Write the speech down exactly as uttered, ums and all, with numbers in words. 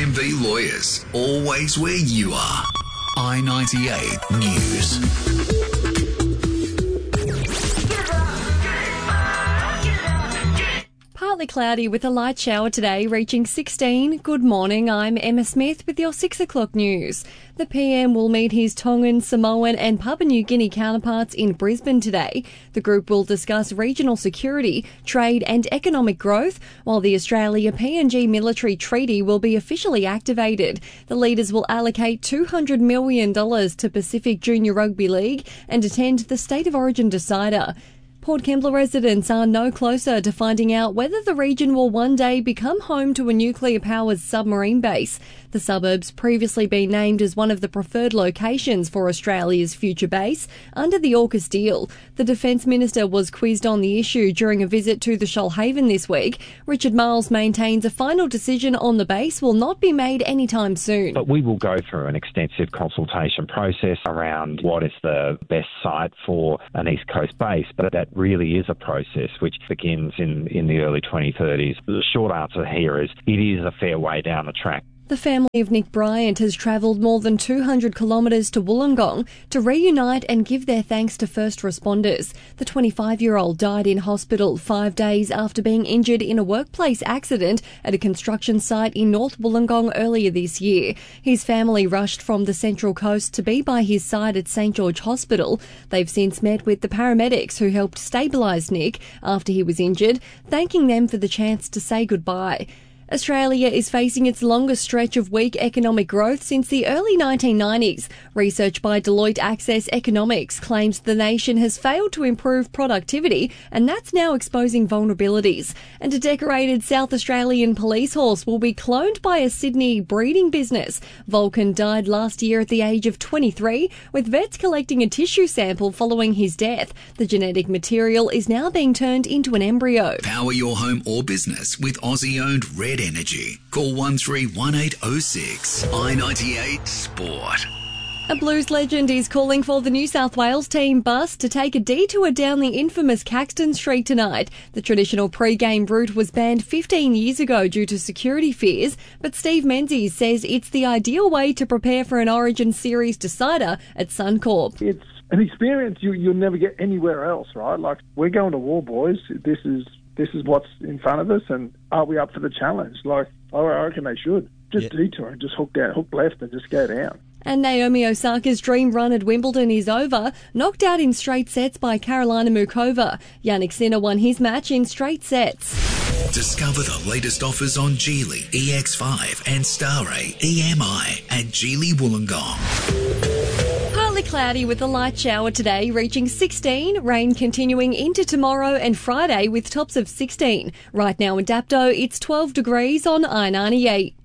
M B Lawyers, always where you are. I ninety-eight News. Partly cloudy with a light shower today, reaching sixteen. Good morning, I'm Emma Smith with your six o'clock news. The P M will meet his Tongan, Samoan and Papua New Guinea counterparts in Brisbane today. The group will discuss regional security, trade and economic growth, while the Australia-P N G military treaty will be officially activated. The leaders will allocate two hundred million dollars to Pacific Junior Rugby League and attend the State of Origin decider. Port Kembla residents are no closer to finding out whether the region will one day become home to a nuclear-powered submarine base. The suburb's previously been named as one of the preferred locations for Australia's future base under the AUKUS deal. The Defence Minister was quizzed on the issue during a visit to the Shoalhaven this week. Richard Marles maintains a final decision on the base will not be made anytime soon. But we will go through an extensive consultation process around what is the best site for an East Coast base, but that really is a process which begins in, in the early twenty thirties. The short answer here is it is a fair way down the track. The family of Nick Bryant has travelled more than two hundred kilometres to Wollongong to reunite and give their thanks to first responders. The twenty-five-year-old died in hospital five days after being injured in a workplace accident at a construction site in North Wollongong earlier this year. His family rushed from the Central Coast to be by his side at St George Hospital. They've since met with the paramedics who helped stabilise Nick after he was injured, thanking them for the chance to say goodbye. Australia is facing its longest stretch of weak economic growth since the early nineteen nineties. Research by Deloitte Access Economics claims the nation has failed to improve productivity, and that's now exposing vulnerabilities. And a decorated South Australian police horse will be cloned by a Sydney breeding business. Vulcan died last year at the age of twenty-three, with vets collecting a tissue sample following his death. The genetic material is now being turned into an embryo. Power your home or business with Aussie-owned Red Energy. Call one three one eight oh six. I ninety-eight Sport. A blues legend is calling for the New South Wales team bus to take a detour down the infamous Caxton Street tonight. The traditional pre-game route was banned fifteen years ago due to security fears, but Steve Menzies says it's the ideal way to prepare for an Origin Series decider at Suncorp. It's an experience you, you'll never get anywhere else, right? Like, we're going to war, boys. This is this is what's in front of us, and are we up for the challenge? Like, I reckon they should. Just yeah. detour and just hook down, hook left and just go down. And Naomi Osaka's dream run at Wimbledon is over, knocked out in straight sets by Karolina Muchova. Jannik Sinner won his match in straight sets. Discover the latest offers on Geely E X five and Starray E M I at Geely Wollongong. Partly cloudy with a light shower today, reaching sixteen. Rain continuing into tomorrow and Friday with tops of sixteen. Right now in Dapto, it's twelve degrees on I ninety-eight.